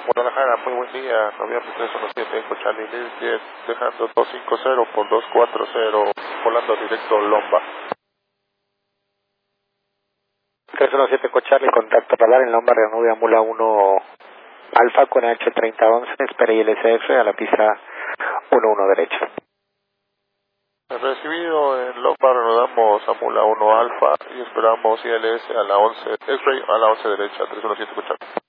Guadalajara, muy buen día, noviembre 317, con Charlie Liz 10, dejando 250 por 240, volando directo Lomba. 317 con Charlie, contacto radar en Lomba, Reanuda Mula 1 Alfa con H3011, espera ILSF a la pista 11 derecha. Recibido en Lomba, reanudamos a Mula 1 Alfa y esperamos ILS a la 11, X-Ray a la 11 derecha, 317 con Charlie.